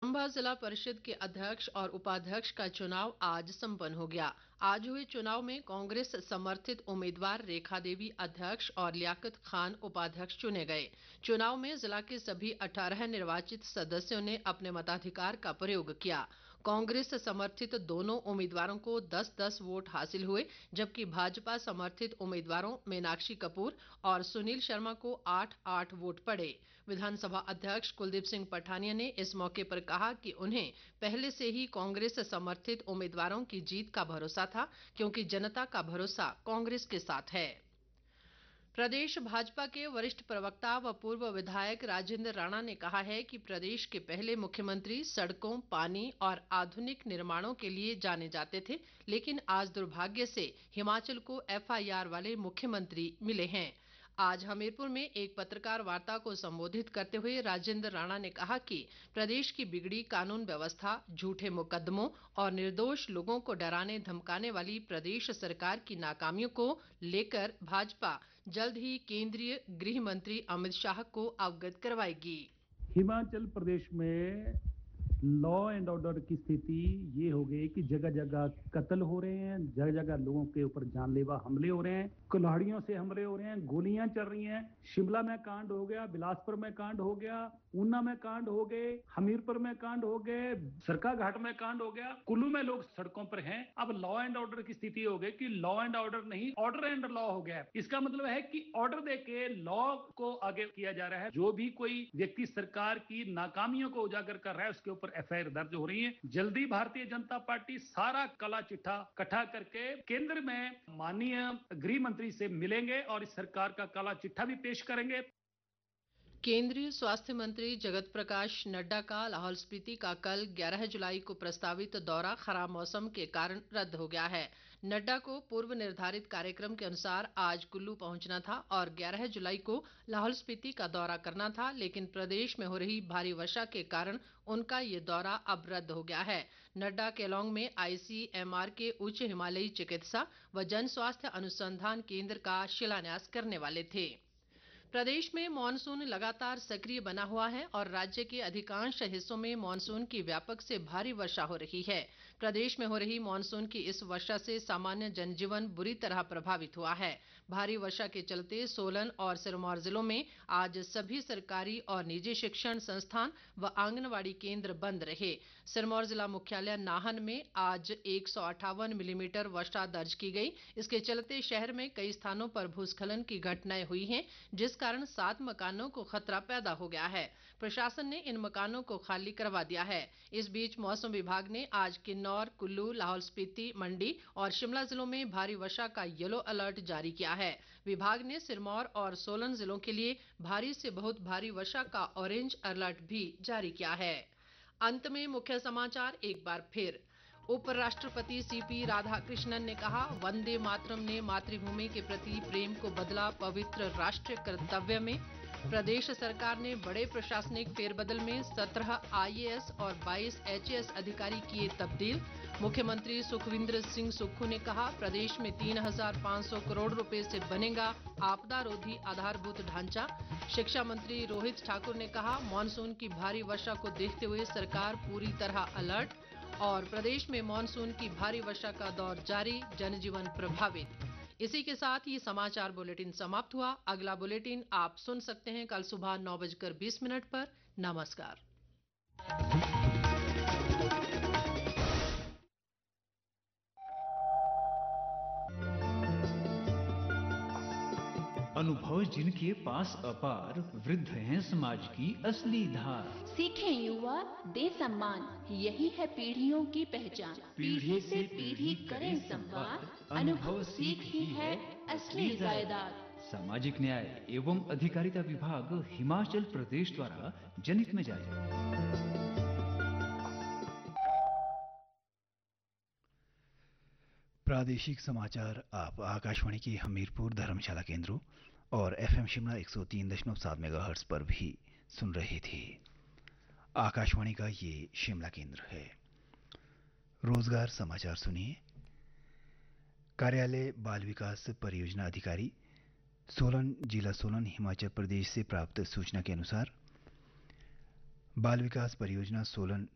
चंबा जिला परिषद के अध्यक्ष और उपाध्यक्ष का चुनाव आज संपन्न हो गया। आज हुए चुनाव में कांग्रेस समर्थित उम्मीदवार रेखा देवी अध्यक्ष और लियाकत खान उपाध्यक्ष चुने गए। चुनाव में जिला के सभी 18 निर्वाचित सदस्यों ने अपने मताधिकार का प्रयोग किया। कांग्रेस समर्थित दोनों उम्मीदवारों को 10-10 वोट हासिल हुए, जबकि भाजपा समर्थित उम्मीदवारों मीनाक्षी कपूर और सुनील शर्मा को 8-8 वोट पड़े। विधानसभा अध्यक्ष कुलदीप सिंह पठानिया ने इस मौके पर कहा कि उन्हें पहले से ही कांग्रेस समर्थित उम्मीदवारों की जीत का भरोसा था, क्योंकि जनता का भरोसा कांग्रेस के साथ है। प्रदेश भाजपा के वरिष्ठ प्रवक्ता व पूर्व विधायक राजेंद्र राणा ने कहा है कि प्रदेश के पहले मुख्यमंत्री सड़कों, पानी और आधुनिक निर्माणों के लिए जाने जाते थे, लेकिन आज दुर्भाग्य से हिमाचल को एफआईआर वाले मुख्यमंत्री मिले हैं। आज हमीरपुर में एक पत्रकार वार्ता को संबोधित करते हुए राजेंद्र राणा ने कहा कि प्रदेश की बिगड़ी कानून व्यवस्था, झूठे मुकद्दमों और निर्दोष लोगों को डराने धमकाने वाली प्रदेश सरकार की नाकामियों को लेकर भाजपा जल्द ही केंद्रीय गृह मंत्री अमित शाह को अवगत करवाएगी। हिमाचल प्रदेश में लॉ एंड ऑर्डर की स्थिति ये हो गई कि जगह जगह कत्ल हो रहे हैं, जगह जगह लोगों के ऊपर जानलेवा हमले हो रहे हैं, कुल्हाड़ियों से हमले हो रहे हैं, गोलियां चल रही हैं। शिमला में कांड हो गया, बिलासपुर में कांड हो गया, ऊना में कांड हो गए, हमीरपुर में कांड हो गए, सरकाघाट में कांड हो गया, कुल्लू में लोग सड़कों पर हैं। अब लॉ एंड ऑर्डर की स्थिति हो गई कि लॉ एंड ऑर्डर नहीं, ऑर्डर एंड लॉ हो गया। इसका मतलब है कि ऑर्डर देके लॉ को आगे किया जा रहा है। जो भी कोई व्यक्ति सरकार की नाकामियों को उजागर कर रहा है, उसके ऊपर एफआईआर दर्ज हो रही है। जल्दी भारतीय जनता पार्टी सारा काला चिट्ठा इकट्ठा करके केंद्र में माननीय गृह मंत्री से मिलेंगे और इस सरकार का काला चिट्ठा भी पेश करेंगे। केंद्रीय स्वास्थ्य मंत्री जगत प्रकाश नड्डा का लाहौल स्पीति का कल 11 जुलाई को प्रस्तावित दौरा खराब मौसम के कारण रद्द हो गया है। नड्डा को पूर्व निर्धारित कार्यक्रम के अनुसार आज कुल्लू पहुंचना था और 11 जुलाई को लाहौल स्पीति का दौरा करना था, लेकिन प्रदेश में हो रही भारी वर्षा के कारण उनका ये दौरा अब रद्द हो गया है। नड्डा केलांग में आईसीएमआर के उच्च हिमालयी चिकित्सा व जन स्वास्थ्य अनुसंधान केंद्र का शिलान्यास करने वाले थे। प्रदेश में मानसून लगातार सक्रिय बना हुआ है और राज्य के अधिकांश हिस्सों में मानसून की व्यापक से भारी वर्षा हो रही है। प्रदेश में हो रही मानसून की इस वर्षा से सामान्य जनजीवन बुरी तरह प्रभावित हुआ है। भारी वर्षा के चलते सोलन और सिरमौर जिलों में आज सभी सरकारी और निजी शिक्षण संस्थान व आंगनबाड़ी केंद्र बंद रहे। सिरमौर जिला मुख्यालय नाहन में आज 158 मिलीमीटर वर्षा दर्ज की गई। इसके चलते शहर में कई स्थानों पर भूस्खलन की घटनाएं हुई हैं, जिस कारण 7 मकानों को खतरा पैदा हो गया है। प्रशासन ने इन मकानों को खाली करवा दिया है। इस बीच मौसम विभाग ने आज किन्नौर, कुल्लू, लाहौल स्पीति, मंडी और शिमला जिलों में भारी वर्षा का येलो अलर्ट जारी किया है। विभाग ने सिरमौर और सोलन जिलों के लिए भारी से बहुत भारी वर्षा का ऑरेंज अलर्ट भी जारी किया है। अंत में मुख्य समाचार एक बार फिर। उपराष्ट्रपति सीपी राधाकृष्णन ने कहा, वंदे मातरम ने मातृभूमि के प्रति प्रेम को बदला पवित्र राष्ट्रीय कर्तव्य में। प्रदेश सरकार ने बड़े प्रशासनिक फेरबदल में 17 आईएएस और 22 एचएएस अधिकारी किए तब्दील। मुख्यमंत्री सुखविंदर सिंह सुक्खू ने कहा, प्रदेश में 3,500 करोड़ रुपए से बनेगा आपदा रोधी आधारभूत ढांचा। शिक्षा मंत्री रोहित ठाकुर ने कहा, मानसून की भारी वर्षा को देखते हुए सरकार पूरी तरह अलर्ट। और प्रदेश में मानसून की भारी वर्षा का दौर जारी, जनजीवन प्रभावित। इसी के साथ ये समाचार बुलेटिन समाप्त हुआ। अगला बुलेटिन आप सुन सकते हैं कल सुबह 9:20 पर। नमस्कार। अनुभव जिनके पास अपार, वृद्ध हैं समाज की असली धार। सीखें युवा, दे सम्मान, यही है पीढ़ियों की पहचान। पीढ़ी से पीढ़ी करें संवाद, अनुभव सीख ही है असली जायदाद। सामाजिक न्याय एवं अधिकारिता विभाग हिमाचल प्रदेश द्वारा जनहित में जारी। प्रादेशिक समाचार आप आकाशवाणी की हमीरपुर धर्मशाला केंद्रों और एफएम शिमला 103.7 मेगाहर्ट्ज पर भी सुन रहे थे। आकाशवाणी का ये शिमला केंद्र है। रोजगार समाचार सुनिए। कार्यालय बाल विकास परियोजना अधिकारी सोलन, जिला सोलन, हिमाचल प्रदेश से प्राप्त सूचना के अनुसार बाल विकास परियोजना सोलन